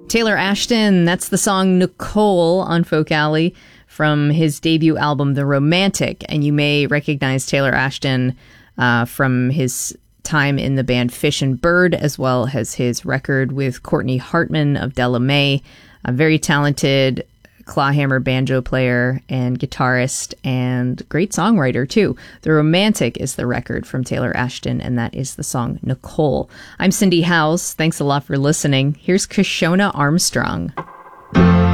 Taylor Ashton, that's the song Nicole on Folk Alley from his debut album, The Romantic. And you may recognize Taylor Ashton from his time in the band Fish and Bird, as well as his record with Courtney Hartman of Della Mae, a very talented clawhammer banjo player and guitarist and great songwriter too. The Romantic is the record from Taylor Ashton, and that is the song Nicole. I'm Cindy Howes. Thanks a lot for listening. Here's Kashona Armstrong.